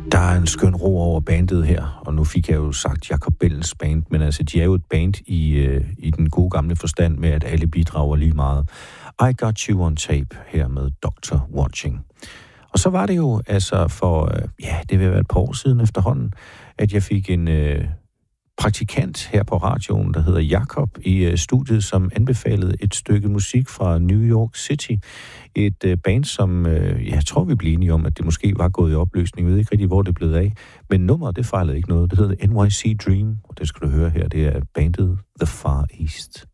Der er en skøn ro over bandet her, og nu fik jeg jo sagt Jacob Bellens band, men altså, de er jo et band i den gode gamle forstand med, at alle bidrager lige meget. I Got You on Tape her med Dr. Watching. Og så var det jo altså for, det vil være et par år siden efterhånden, at jeg fik en praktikant her på radioen, der hedder Jakob, i studiet, som anbefalede et stykke musik fra New York City. Et band, som jeg tror, vi blev enige om, at det måske var gået i opløsning. Jeg ved ikke rigtig, hvor det blev af. Men nummeret, det fejlede ikke noget. Det hedder NYC Dream, og det skal du høre her. Det er bandet The Far East.